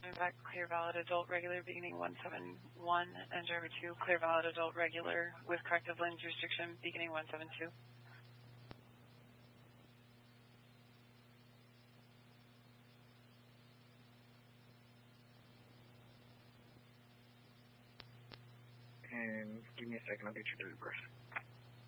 back, clear valid adult regular beginning 171, and driver 2, clear valid adult regular with corrective lane jurisdiction beginning 172. And give me a second, I'll get you to the birth.